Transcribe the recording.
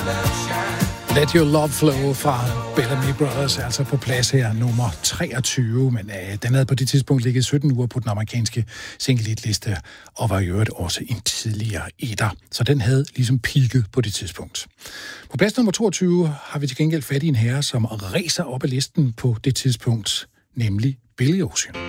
Let Your Love Flow fra Bellamy Brothers, altså på plads her, nummer 23, men den havde på det tidspunkt ligget 17 uger på den amerikanske single-hit-liste, og var i øvrigt også en tidligere etter, så den havde ligesom peaket på det tidspunkt. På plads nummer 22 har vi til gengæld fat i en herre, som ræser op ad listen på det tidspunkt, nemlig Billy Ocean.